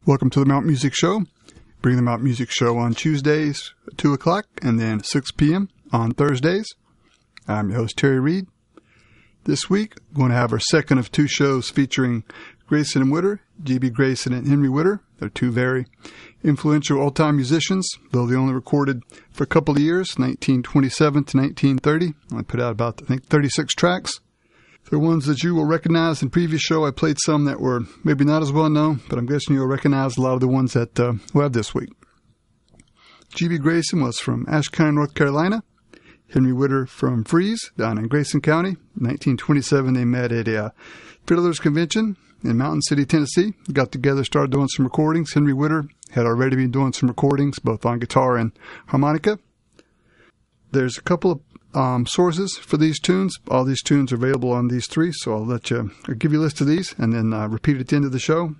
Welcome to the Mount Music Show. Bring the Mount Music Show on Tuesdays at 2 o'clock and then 6 p.m. on Thursdays. I'm your host, Terry Reed. This week, we're going to have our second of two shows featuring Grayson and Witter, G.B. Grayson and Henry Witter. They're two very influential old-time musicians, though they only recorded for a couple of years, 1927 to 1930. I put out about, 36 tracks. They're ones that you will recognize. In previous show, I played some that were maybe not as well known, but I'm guessing you'll recognize a lot of the ones that we'll have this week. G.B. Grayson was from Ashe County, North Carolina. Henry Witter from Fries, down in Grayson County. In 1927, they met at a Fiddlers Convention in Mountain City, Tennessee. Got together, started doing some recordings. Henry Witter had already been doing some recordings, both on guitar and harmonica. There's a couple of sources for these tunes. All these tunes are available on these three, so I'll give you a list of these and then repeat at the end of the show.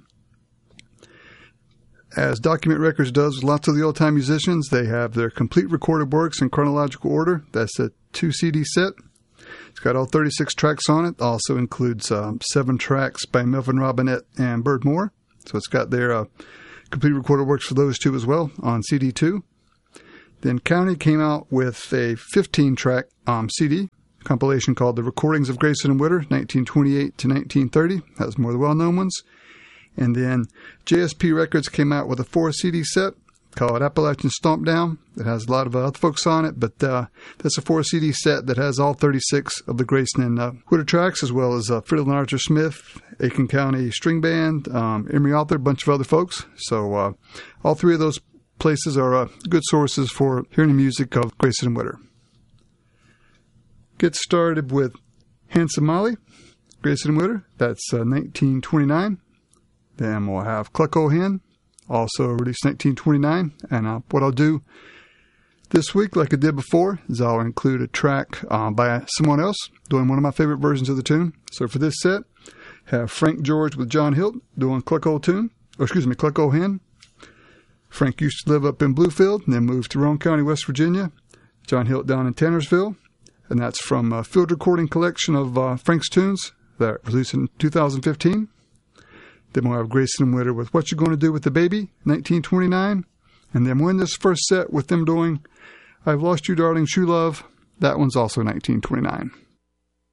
As Document Records does with lots of the old-time musicians, they have their complete recorded works in chronological order. That's a 2-CD set. It's got all 36 tracks on it. Also includes 7 tracks by Melvin Robinette and Bert Moore. So it's got their complete recorded works for those two as well on CD 2. Then County came out with a 15-track CD compilation called The Recordings of Grayson and Witter, 1928 to 1930. That was more of the well-known ones. And then JSP Records came out with a 4-CD set called Appalachian Stomp Down. It has a lot of other folks on it, but that's a 4-CD set that has all 36 of the Grayson and Witter tracks, as well as Fiddle and Archer Smith, Aiken County String Band, Emery Arthur, a bunch of other folks. So all three of those places are good sources for hearing the music of Grayson and Witter. Get started with Handsome Molly, Grayson and Witter. That's 1929. Then we'll have Cluck O' Hen, also released 1929. And what I'll do this week, like I did before, is I'll include a track by someone else doing one of my favorite versions of the tune. So for this set, have Frank George with John Hilt doing Cluck O' Hen. Frank used to live up in Bluefield and then moved to Roane County, West Virginia. John Hilt down in Tannersville. And that's from a field recording collection of Frank's tunes that was released in 2015. Then we'll have Grayson and Witter with What You Gonna Do with the Baby, 1929. And then we'll end this first set with them doing I've Lost You, Darling, True Love. That one's also 1929.